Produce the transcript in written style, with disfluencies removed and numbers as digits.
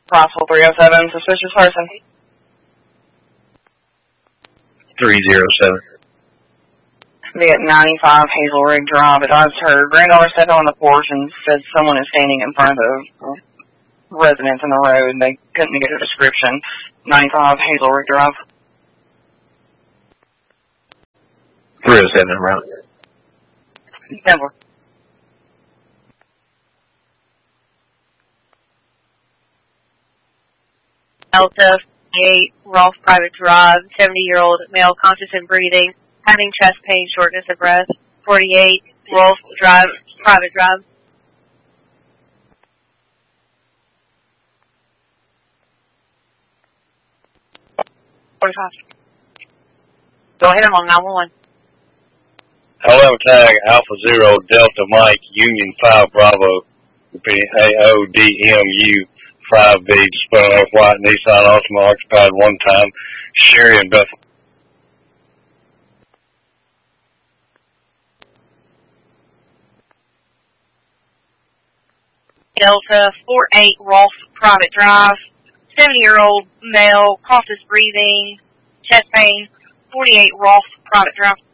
Possible 307, suspicious person. 307. Be at 95 Hazel Rig Drive. Advised her granddaughter stepped on the porch and said someone is standing in front of residents in the road. They couldn't get a description. 95 Hazel Rig Drive. 307 around. Denver. Delta 8, Rolfe Private Drive, 70-year-old male, conscious and breathing, having chest pain, shortness of breath. 48, Rolfe Drive, Private Drive. Go ahead, I'm on 911. Hello, tag Alpha Zero Delta Mike Union 5 Bravo, repeating AODMU 5B, displaying off-white Nissan Altima occupied one time, Sherry and Bethel. Delta 48, Rolfe Private Drive, 70-year-old male, conscious breathing, chest pain. 48, Rolfe Private Drive.